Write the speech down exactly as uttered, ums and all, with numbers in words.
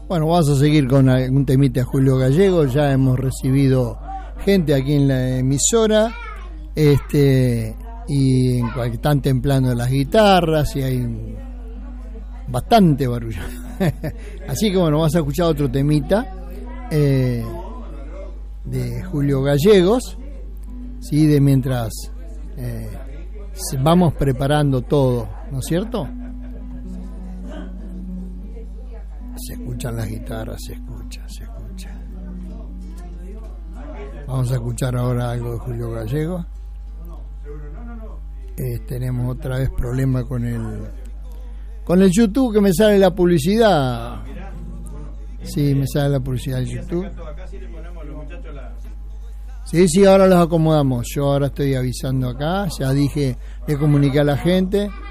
Bueno, vamos a seguir con algún temita de Julio Gallego. Ya hemos recibido gente aquí en la emisora, este y en cual están templando las guitarras y hay bastante barullo. Así que bueno, vamos a escuchar otro temita eh, de Julio Gallegos, sí, de mientras eh, vamos preparando todo, ¿no es cierto? Se escuchan las guitarras, se escucha, se escucha. Vamos a escuchar ahora algo de Julio Gallego. Eh, tenemos otra vez problema con el con el YouTube, que me sale la publicidad. Sí, me sale la publicidad de YouTube. Sí, sí, ahora los acomodamos. Yo ahora estoy avisando acá, ya dije, le comuniqué a la gente.